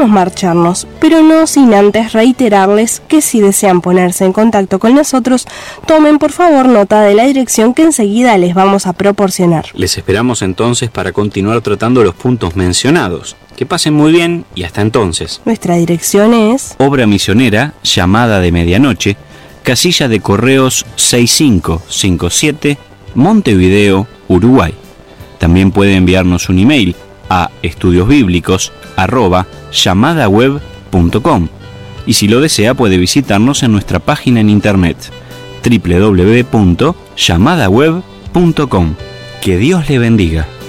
podemos marcharnos, pero no sin antes reiterarles que si desean ponerse en contacto con nosotros, tomen por favor nota de la dirección que enseguida les vamos a proporcionar. Les esperamos entonces para continuar tratando los puntos mencionados. Que pasen muy bien y hasta entonces. Nuestra dirección es Obra Misionera, Llamada de Medianoche, Casilla de Correos 6557, Montevideo, Uruguay. También puede enviarnos un email a estudiosbiblicos@llamadaweb.com y si lo desea puede visitarnos en nuestra página en internet www.llamadaweb.com. Que Dios le bendiga.